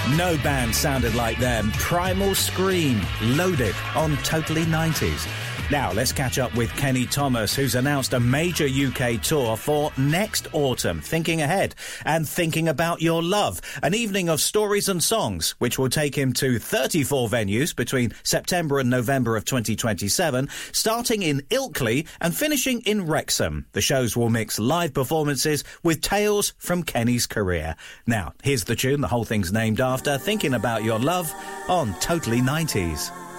No band sounded like them. Primal Scream, Loaded on Totally 90s. Now, let's catch up with Kenny Thomas, who's announced a major UK tour for next autumn, thinking ahead and thinking about your love. An evening of stories and songs, which will take him to 34 venues between September and November of 2027, starting in Ilkley and finishing in Wrexham. The shows will mix live performances with tales from Kenny's career. Now, here's the tune the whole thing's named after, Thinking About Your Love on Totally 90s.